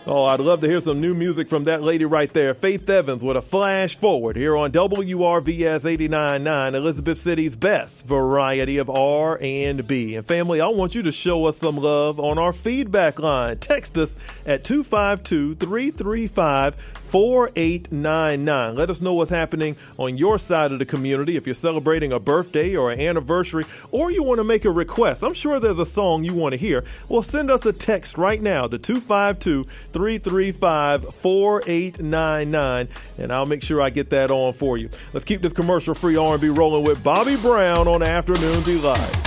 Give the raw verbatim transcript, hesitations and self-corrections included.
Oh, I'd love to hear some new music from that lady right there, Faith Evans, with a flash forward here on W R V S eighty-nine point nine, Elizabeth City's best variety of R and B. And family, I want you to show us some love on our feedback line. Text us at two five two, three three five, four eight nine nine. Let us know what's happening on your side of the community. If you're celebrating a birthday or an anniversary, or you want to make a request, I'm sure there's a song you want to hear. Well, send us a text right now to two five two, three three five, four eight nine nine, and I'll make sure I get that on for you. Let's keep this commercial-free R and B rolling with Bobby Brown on Afternoon Delight.